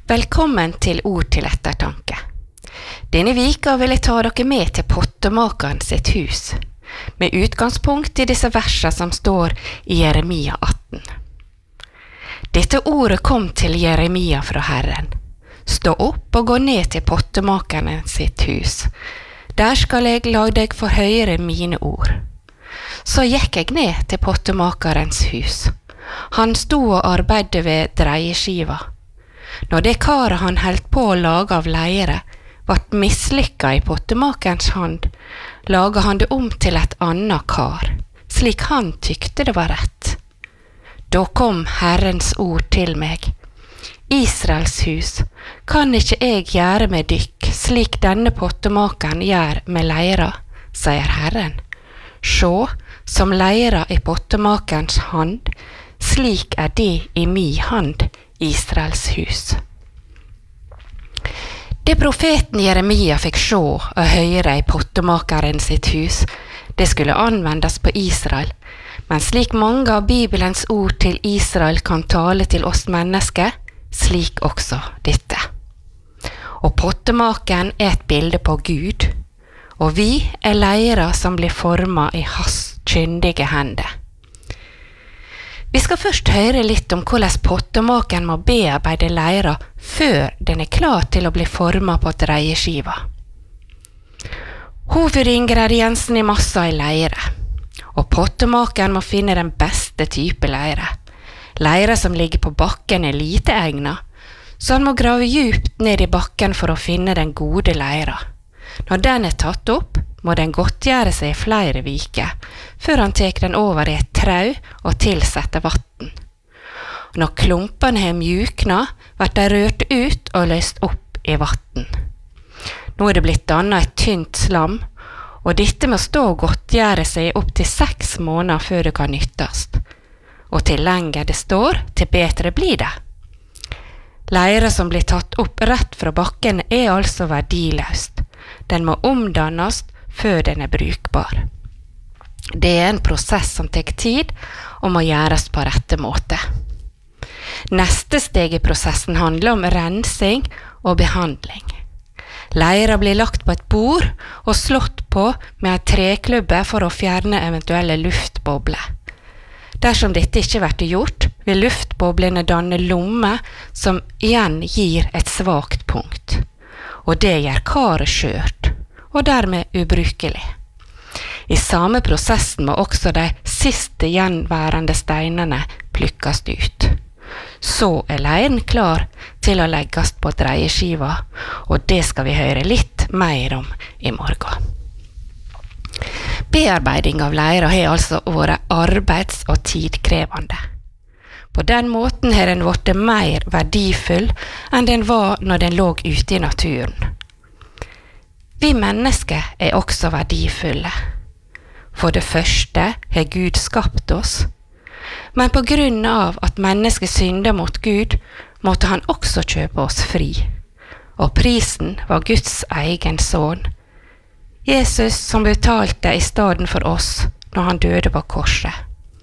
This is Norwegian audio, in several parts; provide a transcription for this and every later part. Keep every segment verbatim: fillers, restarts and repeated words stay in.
Velkommen til Ord til ettertanke. Denne vika vil jeg ta dere med til pottemakeren sitt hus, med utgangspunkt i disse versene som står i Jeremia atten. Dette ordet kom til Jeremia fra Herren. Stå opp og gå ned til pottemakeren sitt hus. Der skal jeg la deg få høre mine ord. Så gikk jeg ned til pottemakerens hus. Han sto og arbeidde ved dreieskiva. Når det karet han helt på å lage av leire, vart mislykka i pottemakerens hand, laga han det om til et annet kar, slik han tykte det var rett. Da kom Herrens ord til meg. Israels hus, kan ikke jeg gjøre med dykk, slik denne pottemakeren gjør med leira, sier Herren. Sjå, som leira i pottemakerens hand, slik er det i mi hand, Israels hus. Det profeten Jeremia fikk se og høre i pottemakeren sitt hus, det skulle anvendes på Israel, men slik mange av Bibelens ord til Israel kan tale til oss mennesker, slik også dette. Og pottemakeren er et bilde på Gud, og vi er leira som blir formet i hans kyndige hender. Vi skal først høre litt om hvordan pottemakeren må bearbeide leira før den er klar til å bli formet på dreieskiva. Hovedingrediensen i massa er leire, og pottemakeren må finne den beste type leire. Leire som ligger på bakken er lite egnet, så han må grave djupt ned i bakken for å finne den gode leira. Når den er tatt opp, må den godtgjøre seg i flere viker, før han tek den over i et trau og tilsetter vatten. Når klumpene har mjukna, blir de rørt ut og løst opp i vatten. Nå er det blitt dannet et tynt slam, og dette må stå og godtgjøre seg opp til seks måneder før det kan nyttast. Og til lenger det står, til bedre blir det. Leire som blir tatt opp rett fra bakken er altså verdiløst. Den må omdannes før den er brukbar. Det er en prosess som tar tid og må gjøres på rette måte. Neste steg i prosessen handler om rensing og behandling. Leira blir lagt på et bord og slått på med en treklubbe for å fjerne eventuelle luftbobler. Dersom dette ikke blir gjort, vil luftboblene danne lomme som igjen gir et svagt punkt. Og det gjør karet skjørt, og dermed ubrukelig. I samme prosessen må også de siste gjenværende steinene plukkes ut. Så er leiren klar til å legges på dreieskiva, og det skal vi høre litt mer om i morgen. Bearbeiding av leira har altså vært arbeids- og tidkrevende. På den måten har den vært mer verdifull enn den var når den lå ute i naturen. Vi mennesker er også verdifulle. For det første har Gud skapt oss, men på grunn av at mennesket synder mot Gud, måtte han også kjøpe oss fri. Og prisen var Guds egen sønn, Jesus som betalte i stedet for oss når han døde på korset.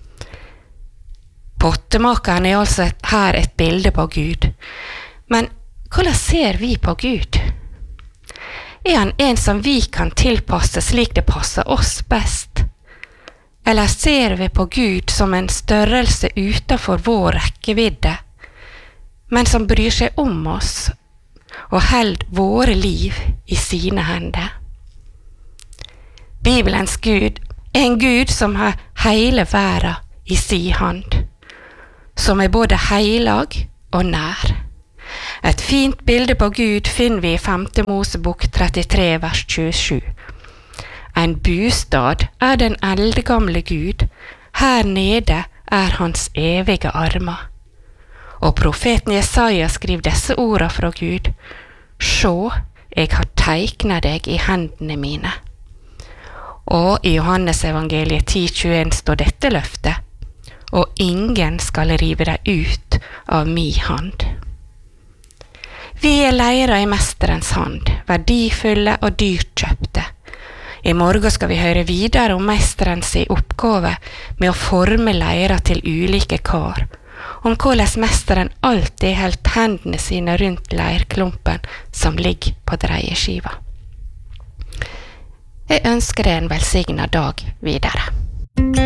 Pottemakeren er altså her et bilde på Gud, men hvordan ser vi på Gud? Er han en som vi kan tilpasse slik det passer oss best? Eller ser vi på Gud som en størrelse utenfor vår rekkevidde, men som bryr seg om oss og holder våre liv i sine hender? Bibelens Gud er en Gud som har hele verden i sin hand, som er både heilag og nær. Et fint bilde på Gud finner vi i femte Mosebok trettitre vers tjuesju. En bostad er den eldgamle Gud, her nede er hans evige armer. Og profeten Jesaja skriver disse ordene fra Gud. Sjå, jeg har teiknet deg i hendene mine. Og i Johannes evangeliet ti tjueen står dette løftet. Og ingen skal rive deg ut av mi hand. Vi er leira i mesterens hand, verdifulle og dyrt kjøpte. I morgen skal vi høre videre om mesterens oppgave med å forme leira til ulike kar, om hvordan mesteren alltid helt hendene sine rundt leirklumpen som ligger på dreieskiva. Jeg ønsker deg en velsignet dag videre.